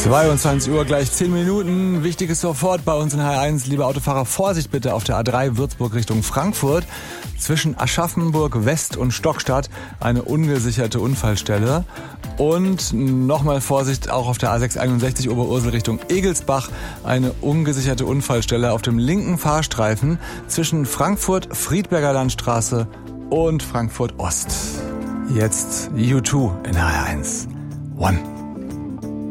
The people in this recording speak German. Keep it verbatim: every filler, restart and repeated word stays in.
zweiundzwanzig Uhr, gleich zehn Minuten. Wichtiges sofort bei uns in H R eins. Liebe Autofahrer, Vorsicht bitte auf der A drei Würzburg Richtung Frankfurt. Zwischen Aschaffenburg West und Stockstadt eine ungesicherte Unfallstelle. Und nochmal Vorsicht auch auf der A sechs einundsechzig Oberursel Richtung Egelsbach. Eine ungesicherte Unfallstelle auf dem linken Fahrstreifen zwischen Frankfurt, Friedberger Landstraße und Frankfurt Ost. Jetzt U zwei in H R eins. One.